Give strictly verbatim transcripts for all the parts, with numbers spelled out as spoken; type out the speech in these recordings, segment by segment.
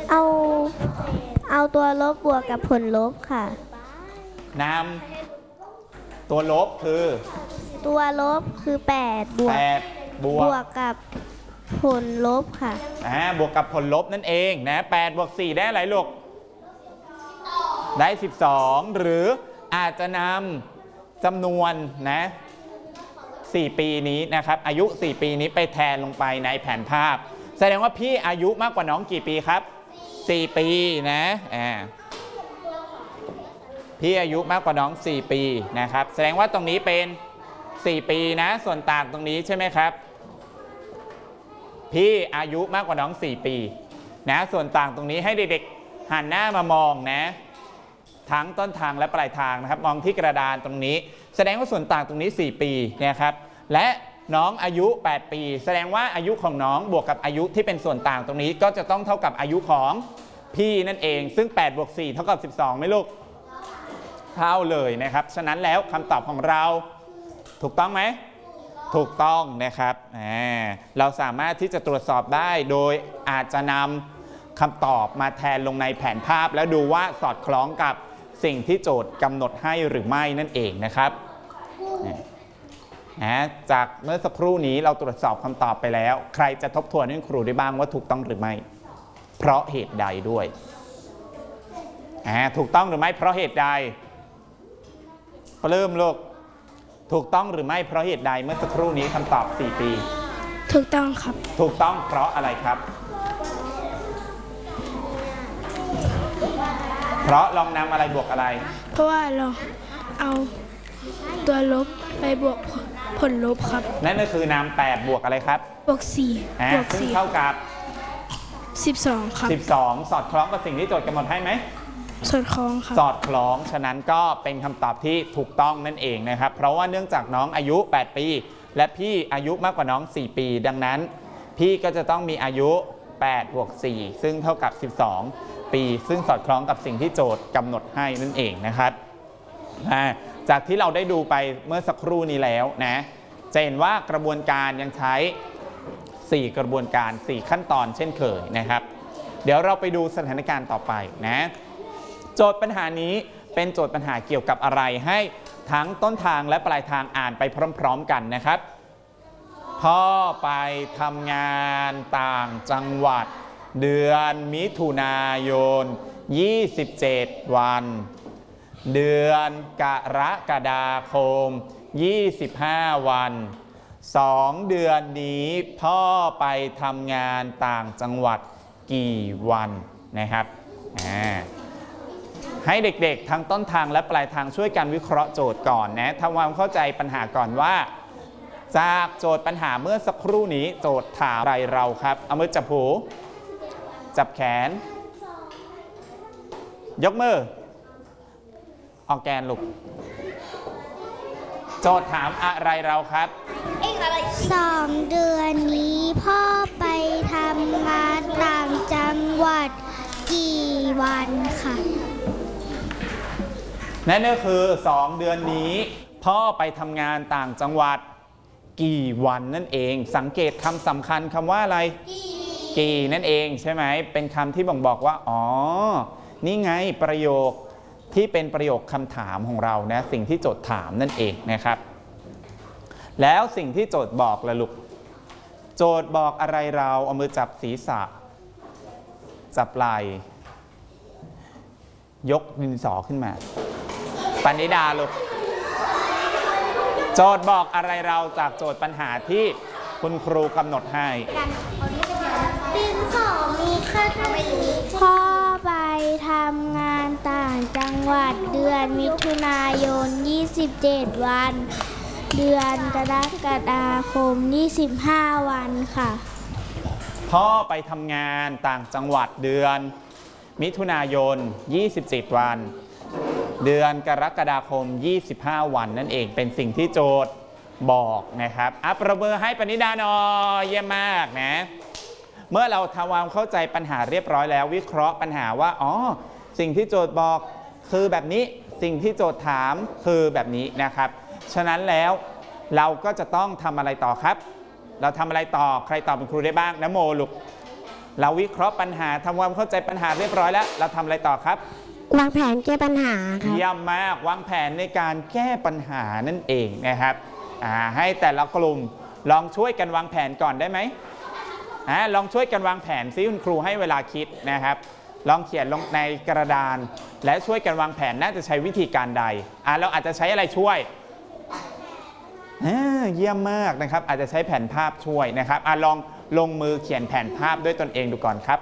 เอาเอาตัวลบบวกกับผลลบค่ะนำตัวลบคือตัวลบคือแปดบวกแปดบวกกับผลลบค่ะอ่าบวกกับผลลบนั่นเองนะแปดบวกสี่ได้อะไรลูกได้สิบสองหรืออาจจะนำจำนวนนะสี่ปีนี้นะครับอายุสี่ปีนี้ไปแทนลงไปในแผนภาพแสดงว่าพี่อายุมากกว่าน้องกี่ปีครับสี่ปีนะอ่าพี่อายุมากกว่าน้องสี่ปีนะครับแสดงว่าตรงนี้เป็นสี่ปีนะส่วนต่างตรงนี้ใช่ไหมครับพี่อายุมากกว่าน้องสี่ปีนะส่วนต่างตรงนี้ให้เด็กๆหันหน้ามามองนะทั้งต้นทางและปลายทางนะครับมองที่กระดานตรงนี้แสดงว่าส่วนต่างตรงนี้สี่ปีนะครับและน้องอายุแปดปีแสดงว่าอายุของน้องบวกกับอายุที่เป็นส่วนต่างตรงนี้ก็จะต้องเท่ากับอายุของพี่นั่นเองซึ่งแปดบวกสี่เท่ากับสิบสองไหมลูกเท่าเลยนะครับฉะนั้นแล้วคำตอบของเราถูกต้องไหมถูกต้องนะครับเราสามารถที่จะตรวจสอบได้โดยอาจจะนำคำตอบมาแทนลงในแผนภาพแล้วดูว่าสอดคล้องกับสิ่งที่โจทย์กำหนดให้หรือไม่นั่นเองนะครับนะจากเมื่อสักครู่นี้เราตรวจสอบคำตอบไปแล้วใครจะทบทวนให้ครูได้บ้างว่าถูกต้องหรือไม่เพราะเหตุใดด้วยถูกต้องหรือไม่เพราะเหตุใดเริ่มลูกถูกต้องหรือไม่เพราะเหตุใดเมื่อสักครู่นี้คำตอบสี่ปีถูกต้องครับถูกต้องเพราะอะไรครับเพราะลองนำอะไรบวกอะไรเพราะว่าเราเอาตัวลบไปบวกผลลบครับนั่นก็คือนำแปดบวกอะไรครับบวกสี่บวกสี่เท่ากับสิบสองครับสิบสองสอดคล้องกับสิ่งที่โจทย์กำหนดให้ไหมสอดคล้องครับสอดคล้องฉะนั้นก็เป็นคำตอบที่ถูกต้องนั่นเองนะครับเพราะว่าเนื่องจากน้องอายุแปดปีและพี่อายุมากกว่าน้องสี่ปีดังนั้นพี่ก็จะต้องมีอายุแปดบวกสี่ซึ่งเท่ากับสิบสองปีซึ่งสอดคล้องกับสิ่งที่โจทย์กำหนดให้นั่นเองนะครับจากที่เราได้ดูไปเมื่อสักครู่นี้แล้วนะจะเห็นว่ากระบวนการยังใช้สี่กระบวนการสี่ขั้นตอนเช่นเคยนะครับเดี๋ยวเราไปดูสถานการณ์ต่อไปนะโจทย์ปัญหานี้เป็นโจทย์ปัญหาเกี่ยวกับอะไรให้ทั้งต้นทางและปลายทางอ่านไปพร้อมๆกันนะครับพ่อไปทำงานต่างจังหวัดเดือนมิถุนายนยี่สิบเจ็ดวันเดือนกรกฎาคมยี่สิบห้าวันสองเดือนนี้พ่อไปทำงานต่างจังหวัดกี่วันนะครับให้เด็กๆทั้งต้นทางและปลายทางช่วยกันวิเคราะห์โจทย์ก่อนนะทำความเข้าใจปัญหาก่อนว่าจากโจทย์ปัญหาเมื่อสักครู่นี้โจทย์ถามอะไรเราครับเอามือจับหูจับแขนยกมือออกแกนลูกโจทย์ถามอะไรเราครับสองเดือนนี้พ่อไปทำงานต่างจังหวัดกี่วันค่ะนั่นก็คือสองเดือนนี้พ่อไปทำงานต่างจังหวัดกี่วันนั่นเองสังเกตคำสำคัญคำว่าอะไรกี่นั่นเองใช่ไหมเป็นคำที่บ่งบอกว่าอ๋อนี่ไงประโยคที่เป็นประโยคคำถามของเรานะสิ่งที่โจทย์ถามนั่นเองนะครับแล้วสิ่งที่โจทย์บอกละลูกโจทย์บอกอะไรเราเอามือจับศีรษะจับไหล่ยกดินสอขึ้นมาปณิดาลูกโจทย์บอกอะไรเราจากโจทย์ปัญหาที่คุณครูกำหนดให้ดินสอมีค่าเท่านี้พ่อไปทำงานต่างจังหวัดเดือนมิถุนายนยี่สิบเจ็ดวันเดือนกรกฎาคมยี่สิบห้าวันค่ะพ่อไปทำงานต่างจังหวัดเดือนมิถุนายนยี่สิบเจ็ดวันเดือนกรกฎาคมยี่สิบห้าวันนั่นเองเป็นสิ่งที่โจทย์บอกนะครับอ่ะประเมินให้ปณิดาหน่อยเยี่ยมมากนะเมื่อเราทำความเข้าใจปัญหาเรียบร้อยแล้ววิเคราะห์ปัญหาว่าอ๋อสิ่งที่โจทย์บอกคือแบบนี้สิ่งที่โจทย์ถามคือแบบนี้นะครับฉะนั้นแล้วเราก็จะต้องทำอะไรต่อครับเราทำอะไรต่อใครตอบเป็นครูได้บ้างนะโมลูกเราวิเคราะห์ปัญหาทำความเข้าใจปัญหาเรียบร้อยแล้วเราทำอะไรต่อครับวางแผนแก้ปัญหาครับเยี่ยมมากวางแผนในการแก้ปัญหานั่นเองนะครับให้แต่ละกลุ่มลองช่วยกันวางแผนก่อนได้ไหมอ่าลองช่วยกันวางแผนซิคุณครูให้เวลาคิดนะครับลองเขียนลงในกระดานและช่วยกันวางแผนน่าจะใช้วิธีการใดอ่าเราอาจจะใช้อะไรช่วยเยี่ยมมากนะครับอาจจะใช้แผนภาพช่วยนะครับอ่าลองลงมือเขียนแผนภาพด้วยตนเองดูก่อนครับ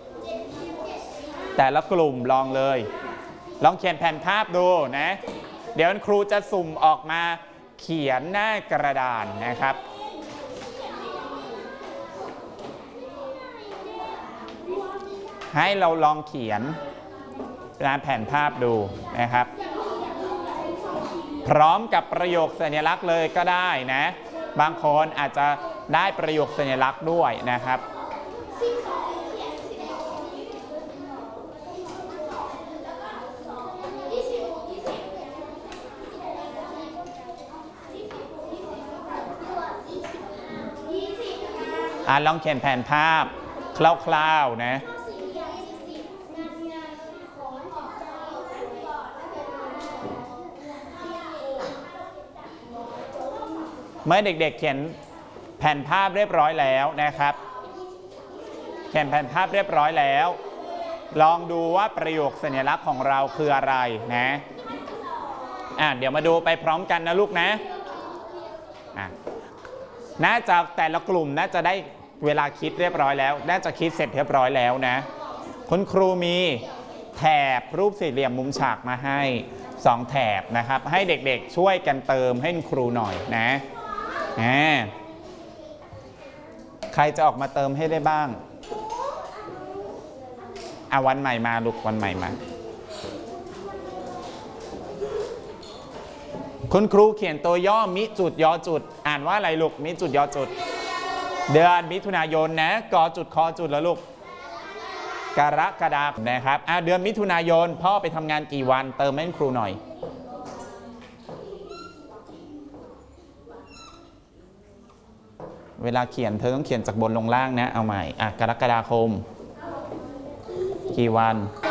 แต่ละกลุ่มลองเลยลองเขียนแผนภาพดูนะเดี๋ยวครูจะสุ่มออกมาเขียนหน้ากระดานนะครับให้เราลองเขียนแผนภาพดูนะครับพร้อมกับประโยคสัญลักษณ์เลยก็ได้นะบางคนอาจจะได้ประโยคสัญลักษณ์ด้วยนะครับอ่าลองเขียนแผนภาพคร่าวๆนะเมื่อเด็กๆเขียนแผนภาพเรียบร้อยแล้วนะครับเขียนแผนภาพเรียบร้อยแล้วลองดูว่าประโยคสัญลักษณ์ของเราคืออะไรนะอ่ะเดี๋ยวมาดูไปพร้อมกันนะลูกนะอ่ะน่าจะแต่ละกลุ่มน่าจะได้เวลาคิดเรียบร้อยแล้วน่าจะคิดเสร็จเรียบร้อยแล้วนะคุณครูมีแถบรูปสี่เหลี่ยมมุมฉากมาให้สองแถบนะครับให้เด็กๆช่วยกันเติมให้คุณครูหน่อยนะใครจะออกมาเติมให้ได้บ้างอ่ะวันใหม่มาลูกวันใหม่มาคุณครูเขียนตัวย่อมิจุดยอจุดอ่านว่าอะไรลูกมิจุดยอจุดเดือนมิถุนายนนะกอจุดคอจุดแล้วลูกกรกฎาคมนะครับอ่ะเดือนมิถุนายนพ่อไปทำงานกี่วันเติมให้ครูหน่อยเวลาเขียนเธอต้องเขียนจากบนลงล่างนะเอาใหม่อ่ะกรกฎาคมกี่วัน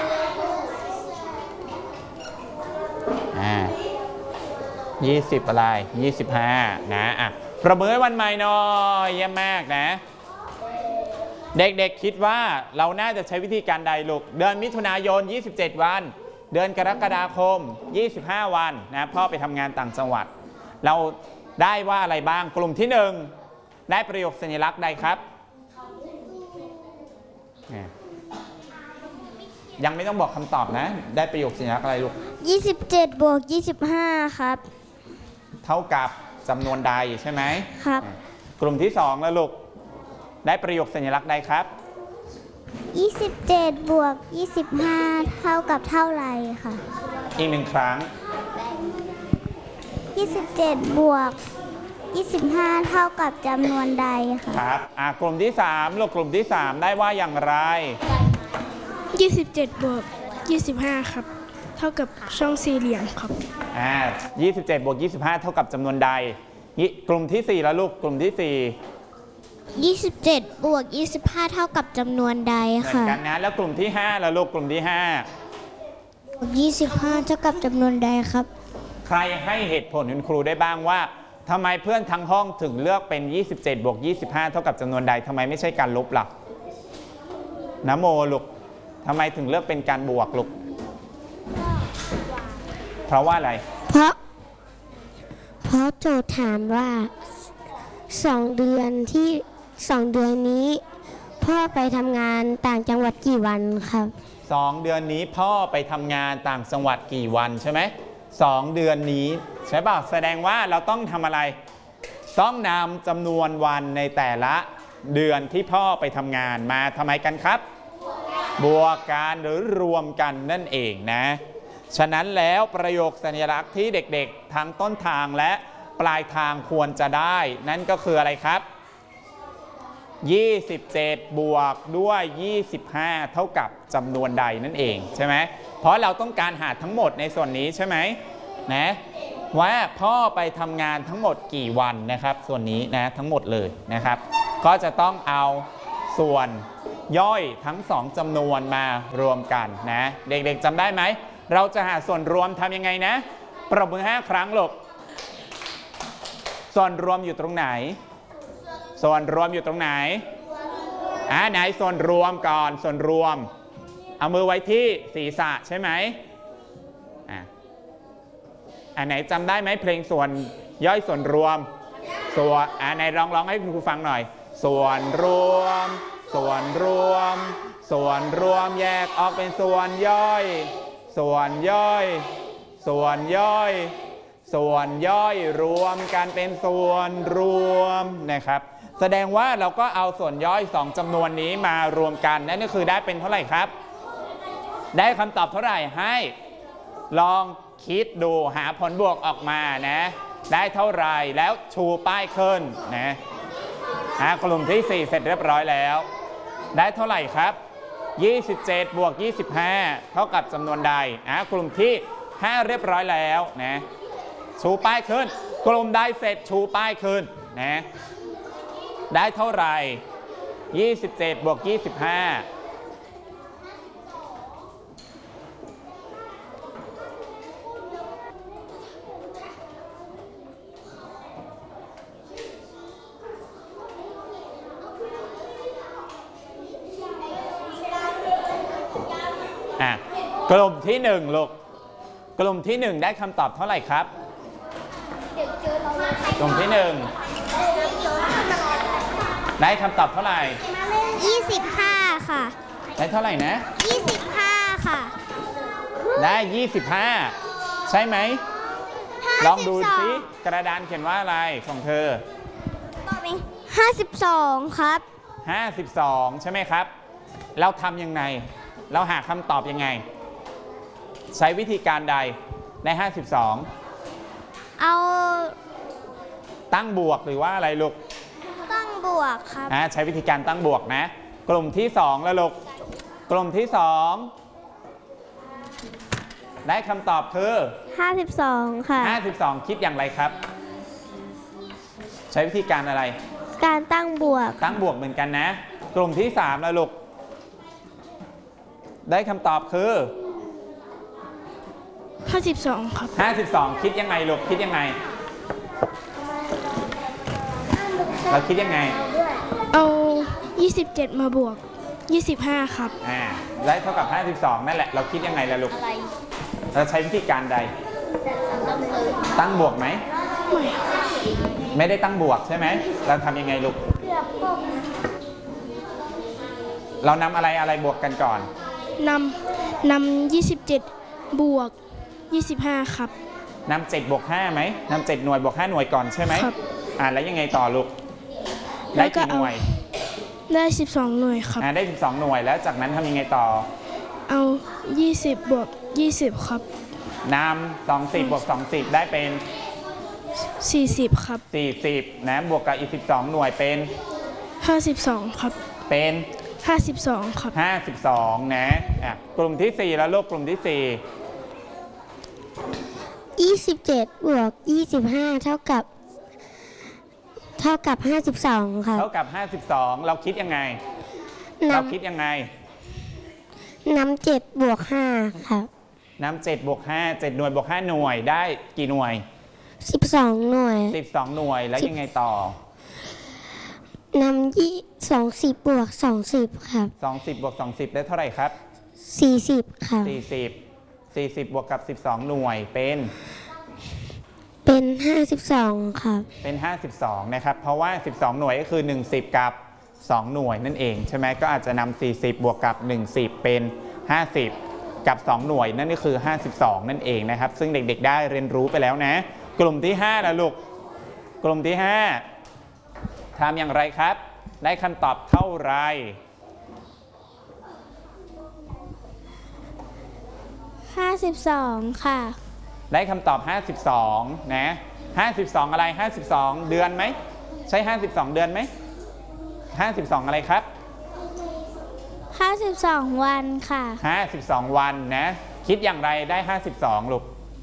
อ่ายี่สิบอะไรยี่สิบห้านะอ่ะประเมินวันใหม่หน่อยเยี่ยมมากนะเด็กๆคิดว่าเราน่าจะใช้วิธีการใดลูกเดือนมิถุนายนยี่สิบเจ็ดวันเดือนกรกฎาคมยี่สิบห้าวันนะพ่อไปทำงานต่างจังหวัดเราได้ว่าอะไรบ้างกลุ่มที่หนึ่งได้ประโยคสัญลักษณ์ใดครับยังไม่ต้องบอกคำตอบนะได้ประโยคสัญลักษณ์อะไรลูกยี่สิบเจ็ดบวกยี่สิบห้าครับเท่ากับจำนวนใดใช่ไหมครับกลุ่มที่สองแล้วลูกได้ประโยคสัญลักษณ์ใดครับยี่สิบเจ็ดบวกยี่สิบห้าเท่ากับเท่าไหร่ค่ะอีกหนึ่งครั้งยี่สิบเจ็ดบวกยี่สิบห้าเท่ากับจำนวนใดค่ะครับอ่ะกลุ่มที่สามลูกกลุ่มที่สามได้ว่าอย่างไรยี่สิบเจ็ดบวกยี่สิบห้าครับเท่ากับช่องสี่เหลี่ยมครับอ่ายี่สิบเจ็ดบวกยี่สิบห้าเท่ากับจำนวนใดกลุ่มที่สี่แล้วลูกกลุ่มที่สี่ยี่สิบเจ็ดบวกยี่สิบห้าเท่ากับจำนวนใดค่ะเหมือนกันนะแล้วกลุ่มที่ห้าแล้วลูกกลุ่มที่ห้ายี่สิบห้าเท่ากับจำนวนใดครับใครให้เหตุผลคุณครูได้บ้างว่าทำไมเพื่อนทั้งห้องถึงเลือกเป็นยี่สิบเจ็ดบวกยี่สิบห้าเท่ากับจำนวนใดทำไมไม่ใช่การลบล่ะนะโมลูกทำไมถึงเลือกเป็นการบวกลูกเพราะว่าอะไรเพราะเพราะโจทย์ถามว่าสองเดือนที่สองเดือนนี้พ่อไปทำงานต่างจังหวัดกี่วันครับสองเดือนนี้พ่อไปทำงานต่างจังหวัดกี่วันใช่ไหมสองเดือนนี้ใช่ป่ะแสดงว่าเราต้องทำอะไรต้องนำจำนวนวันในแต่ละเดือนที่พ่อไปทำงานมาทำไมกันครับบวกกันหรือรวมกันนั่นเองนะฉะนั้นแล้วประโยคสัญลักษณ์ที่เด็กๆทั้งต้นทางและปลายทางควรจะได้นั่นก็คืออะไรครับยี่สิบเจ็ดบวกด้วยยี่สิบห้าเท่ากับจำนวนใดนั่นเองใช่ไหมเพราะเราต้องการหาทั้งหมดในส่วนนี้ใช่ไหมนะว่าพ่อไปทำงานทั้งหมดกี่วันนะครับส่วนนี้นะทั้งหมดเลยนะครับก็จะต้องเอาส่วนย่อยทั้งสองจำนวนมารวมกันนะเด็กๆจำได้ไหมเราจะหาส่วนรวมทำยังไงนะปรบมือห้าครั้งลูกส่วนรวมอยู่ตรงไหนส่วนรวมอยู่ตรงไหนอ่าไหนส่วนรวมก่อนส่วนรวมเอามือไว้ที่ศีรษะใช่ไหมอ่าอันไหนจำได้ไหมเพลงส่วนย่อยส่วนรวมส่วนอ่าไหนร้องร้องให้คุณครูฟังหน่อยส่วนรวมส่วนรวมส่วนรวมแยกออกเป็นส่วนย่อยส่วนย่อยส่วนย่อยส่วนย่อยรวมกันเป็นส่วนรวมนะครับแสดงว่าเราก็เอาส่วนย่อยสองจำนวนนี้มารวมกันนั่นก็คือได้เป็นเท่าไหร่ครับได้คำตอบเท่าไหร่ให้ลองคิดดูหาผลบวกออกมานะได้เท่าไหร่แล้วชูป้ายขึ้นนะกลุ่มที่สี่เสร็จเรียบร้อยแล้วได้เท่าไหร่ครับยี่สิบเจ็ดบวกยี่สิบห้าเท่ากับจำนวนใดอ่ะกลุ่มที่ห้าเรียบร้อยแล้วนะชูป้ายขึ้นกลุ่มได้เสร็จชูป้ายขึ้นนะได้เท่าไหร่ยี่สิบเจ็ดบวกยี่สิบห้าอ่ะกลุ่มที่หนึ่งลูกกลุ่มที่หนึ่งได้คำตอบเท่าไหร่ครับกลุ่มที่หนึ่งได้คำตอบเท่าไหร่ยี่สิบห้าค่ะได้เท่าไหร่นะยี่สิบห้าค่ะได้ยี่สิบห้าใช่ไหมลองดูสิกระดานเขียนว่าอะไรของเธอตอบเองห้าสิบสองครับห้าสิบสองใช่ไหมครับเราทำยังไงเราหาคำตอบยังไงใช้วิธีการใดในห้าสิบสองเอาตั้งบวกหรือว่าอะไรลูกตั้งบวกครับใช้วิธีการตั้งบวกนะกลุ่มที่สองแล้วลูกกลุ่มที่สองได้คำตอบคือห้าสิบสองค่ะห้าสิบสองคิดอย่างไรครับใช้วิธีการอะไรการตั้งบวกตั้งบวกเหมือนกันนะกลุ่มที่สามแล้วลูกได้คำตอบคือห้าสิบสองครับห้าสิบสองคิดยังไงลูกคิดยังไงเราคิดยังไงเอายี่สิบเจ็ดมาบวกยี่สิบห้าครับอ่าได้เท่ากับห้าสิบสองนั่นแหละเราคิดยังไงล่ะลูกเราใช้วิธีการใดตั้งบวกไหมไม่ไม่ได้ตั้งบวกใช่ไหมเราทำยังไงลูกเรานำอะไรอะไรบวกกันก่อนนำนำยี่สิบเจ็ดบวกยี่สิบห้าครับนำเจ็ดบวกห้าไหมนำเจ็ดหน่วยบวกห้าหน่วยก่อนใช่ไหมครับอ่าแล้วยังไงต่อลูกได้กี่หน่วยได้สิบสองหน่วยครับอ่าได้สิบสองหน่วยแล้วจากนั้นทำยังไงต่อเอายี่สิบบวกยี่สิบครับนำสองสิบบวกสองสิบได้เป็นสี่สิบครับสี่สิบนะบวกกับอีกสิบสองหน่วยเป็นห้าสิบสองครับเป็นห้าสิบสองครับห้าสิบสองนะอ่ะกลุ่มที่สี่แล้วลูกกลุ่มที่สี่ยี่สิบเจ็ดบวกยี่สิบห้าเท่ากับเท่ากับห้าสิบสองค่ะเท่ากับห้าสิบสองเราคิดยังไงเราคิดยังไงนำเจ็ดบวกห้าค่ะนำเจ็ดบวกห้าเจ็ดหน่วยบวกห้าหน่วยได้กี่หน่วยสิบสองหน่วยสิบสองหน่วยแล้วยังไงต่อนำยี่สองสิบบวกสองสิบครับสองสิบบวกสองสิบได้เท่าไหร่ครับสี่สิบค่ะสี่สิบสี่สิบบวกกับสิบสองหน่วยเป็นเป็นห้าสิบสองครับเป็นห้าสิบสองนะครับเพราะว่าสิบสองหน่วยก็คือหนึ่งสิบกับสองหน่วยนั่นเองใช่ไหมก็อาจจะนำสี่สิบบวกกับหนึ่งสิบเป็นห้าสิบกับสองหน่วยนั่นก็คือห้าสิบสองนั่นเองนะครับซึ่งเด็กๆได้เรียนรู้ไปแล้วนะกลุ่มที่ห้านะลูกกลุ่มที่ห้าทำอย่างไรครับได้คำตอบเท่าไรห้าสิบสองค่ะได้คำตอบห้าสิบสองนะห้าสิบสองอะไรห้าสิบสองเดือนไหมใช่ห้าสิบสองเดือนไหมห้าสิบสองอะไรครับห้าสิบสองวันค่ะห้าสิบสองวันนะคิดอย่างไรได้ห้าสิบสองลูก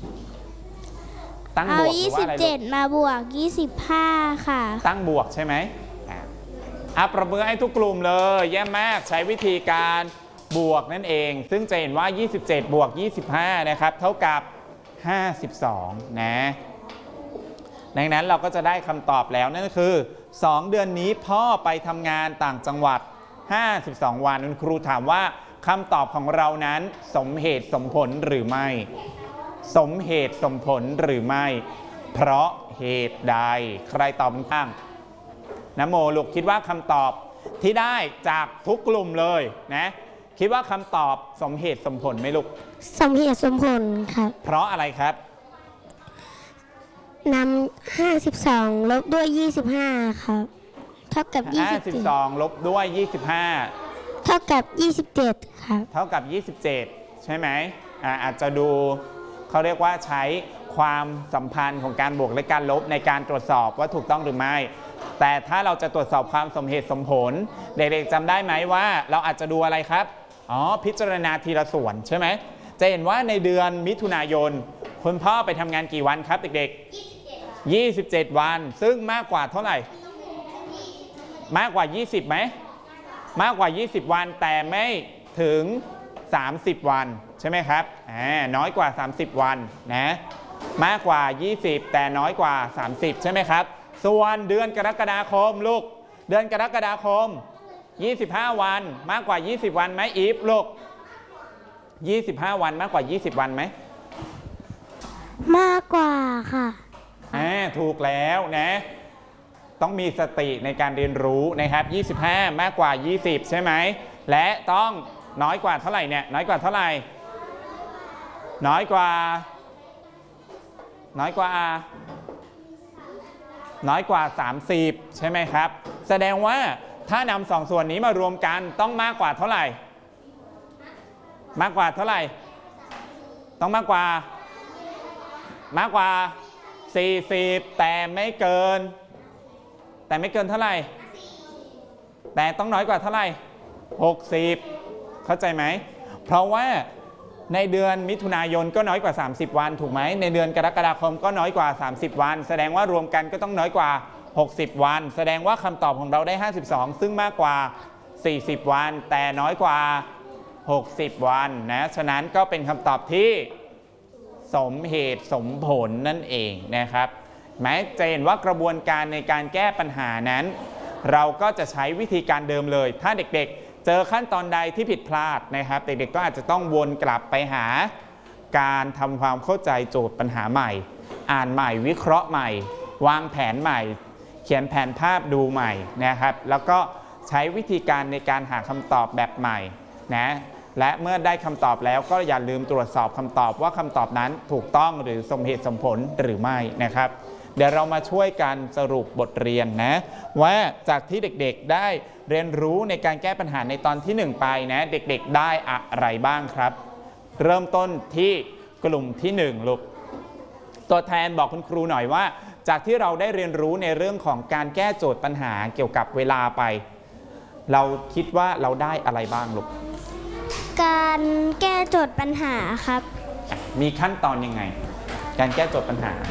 ตั้งบวกหรือว่าอะไรลูกเอายี่สิบเจ็ดมาบวกยี่สิบห้าค่ะตั้งบวกใช่ไหมอ่ะประเมินให้ทุกกลุ่มเลยเยี่ยมมากใช้วิธีการบวกนั่นเองซึ่งจะเห็นว่ายี่สิบเจ็ดบวกยี่สิบห้านะครับเท่ากับห้าสิบสองนะดังนั้นเราก็จะได้คำตอบแล้วนั่นก็คือสองเดือนนี้พ่อไปทำงานต่างจังหวัดห้าสิบสองวันคุณครูถามว่าคำตอบของเรานั้นสมเหตุสมผลหรือไม่สมเหตุสมผลหรือไม่เพราะเหตุใดใครตอบบ้างนะโมลูกคิดว่าคำตอบที่ได้จากทุกกลุ่มเลยนะคิดว่าคำตอบสมเหตุสมผลไหมลูกสมเหตุสมผลครับเพราะอะไรครับนำห้าสิบสองลบด้วยยี่สิบห้าครับเท่ากับยี่สิบเจ็ดห้าสิบสองลบด้วยยี่สิบห้าเท่ากับยี่สิบเจ็ดครับเท่ากับยี่สิบเจ็ดใช่ไหมอ่าอาจจะดูเขาเรียกว่าใช้ความสัมพันธ์ของการบวกและการลบในการตรวจสอบว่าถูกต้องหรือไม่แต่ถ้าเราจะตรวจสอบความสมเหตุสมผลเด็กๆจำได้ไหมว่าเราอาจจะดูอะไรครับอ๋อพิจารณาทีละส่วนใช่ไหมจะเห็นว่าในเดือนมิถุนายนคุณพ่อไปทำงานกี่วันครับเด็กๆยี่สิบเจ็ดวันซึ่งมากกว่าเท่าไหร่มากกว่ายี่สิบไหมมากกว่ายี่สิบวันแต่ไม่ถึงสามสิบวันใช่ไหมครับอ่าน้อยกว่าสามสิบวันนะมากกว่ายี่สิบแต่น้อยกว่าสามสิบใช่ไหมครับส่วนเดือนกรกฎาคมลูกเดือนกรกฎาคมยี่สิบห้าวันมากกว่ายี่สิบวันไหมอีฟลูกยี่สิบห้าวันมากกว่ายี่สิบวันไหมมากกว่าค่ะอ่าถูกแล้วนะต้องมีสติในการเรียนรู้นะครับยี่สิบห้ามากกว่ายี่สิบใช่ไหมและต้องน้อยกว่าเท่าไหร่เนี่ยน้อยกว่าเท่าไหร่น้อยกว่าน้อยกว่าน้อยกว่าสามสิบใช่ไหมครับแสดงว่าถ้านำสองส่วนนี้มารวมกันต้องมากกว่าเท่าไหร่มากกว่าเท่าไหร่ต้องมากกว่ามากกว่าสี่สิบแต่ไม่เกินแต่ไม่เกินเท่าไหร่แต่ต้องน้อยกว่าเท่าไหร่หกสิบเข้าใจไหมเพราะว่าในเดือนมิถุนายนก็น้อยกว่าสามสิบวันถูกไหมในเดือนกรกฎาคมก็น้อยกว่าสามสิบวันแสดงว่ารวมกันก็ต้องน้อยกว่าหกสิบวันแสดงว่าคำตอบของเราได้ห้าสิบสองซึ่งมากกว่าสี่สิบวันแต่น้อยกว่าหกสิบวันนะฉะนั้นก็เป็นคำตอบที่สมเหตุสมผลนั่นเองนะครับแม้จะเห็นว่ากระบวนการในการแก้ปัญหานั้นเราก็จะใช้วิธีการเดิมเลยถ้าเด็กๆเจอขั้นตอนใดที่ผิดพลาดนะครับเด็กๆก็อาจจะต้องวนกลับไปหาการทำความเข้าใจโจทย์ปัญหาใหม่อ่านใหม่วิเคราะห์ใหม่วางแผนใหม่เขียนแผนภาพดูใหม่นะครับแล้วก็ใช้วิธีการในการหาคำตอบแบบใหม่นะและเมื่อได้คำตอบแล้วก็อย่าลืมตรวจสอบคำตอบว่าคำตอบนั้นถูกต้องหรือสมเหตุสมผลหรือไม่นะครับเดี๋ยวเรามาช่วยกันสรุปบทเรียนนะว่าจากที่เด็กๆได้เรียนรู้ในการแก้ปัญหาในตอนที่หนึ่งไปนะเด็กๆได้อะไรบ้างครับเริ่มต้นที่กลุ่มที่หนึ่งลูกตัวแทนบอกคุณครูหน่อยว่าจากที่เราได้เรียนรู้ในเรื่องของการแก้โจทย์ปัญหาเกี่ยวกับเวลาไปเราคิดว่าเราได้อะไรบ้างลูกการแก้โจทย์ปัญหาครับมีขั้นตอนยังไงการแก้โจทย์ปัญหา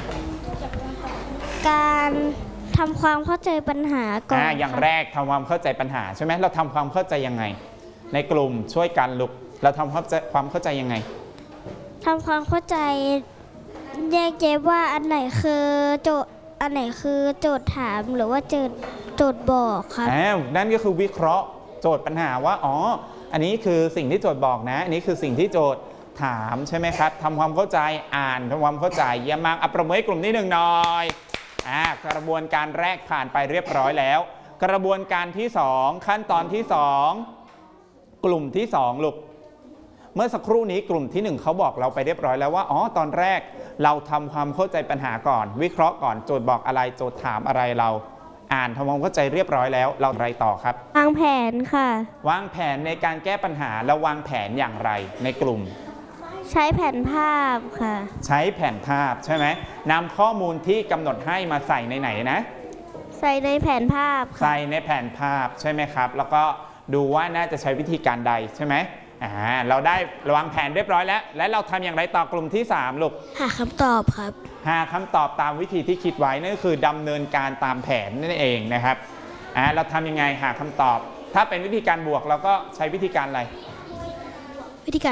การทำความเข้าใจปัญหาก่อนอ่าอย่างแรกทำความเข้าใจปัญหาใช่ไหมเราทำความเข้าใจยังไงในกลุ่มช่วยกันลูกเราทำความความเข้าใจยังไงทำความเข้าใจแยกแยะว่าอันไหนคือโจทย์อันไหนคือโจทย์ถามหรือว่าโจทย์โจทย์บอกครับอ่านั่นก็คือวิเคราะห์โจทย์ปัญหาว่าอ๋ออันนี้คือสิ่งที่โจทย์บอกนะอันนี้คือสิ่งที่โจทย์ถามใช่ไหมครับทำความเข้าใจอ่านทำความเข้าใจเยี่ยมมากอัปรบมือให้กลุ่มที่หนึ่งหน่อยอ่ากระบวนการแรกผ่านไปเรียบร้อยแล้วกระบวนการที่สองขั้นตอนที่สองกลุ่มที่สองลูกเมื่อสักครู่นี้กลุ่มที่หนึ่งเขาบอกเราไปเรียบร้อยแล้วว่าอ๋อตอนแรกเราทำความเข้าใจปัญหาก่อนวิเคราะห์ก่อนโจทย์บอกอะไรโจทย์ถามอะไรเราอ่านทำความเข้าใจเรียบร้อยแล้วเราอะไรต่อครับวางแผนค่ะวางแผนในการแก้ปัญหาแล้ววางแผนอย่างไรในกลุ่มใช้แผนภาพค่ะใช้แผนภาพใช่ไหมนำข้อมูลที่กำหนดให้มาใส่ในไหนนะใส่ในแผนภาพใส่ในแผนภาพใช่ไหมครับแล้วก็ดูว่าน่าจะใช้วิธีการใดใช่ไหมอ่าเราได้วางแผนเรียบร้อยแล้วและเราทำอย่างไรต่อกลุ่มที่สามลูกหาคำตอบครับหาคำตอบตามวิธีที่คิดไว้นั่นก็คือดำเนินการตามแผนนั่นเองนะครับอ่าเราทำยังไงหาคำตอบ ถ้าเป็นวิธีการบวกเราก็ใช้วิธีการอะไรวิธีการ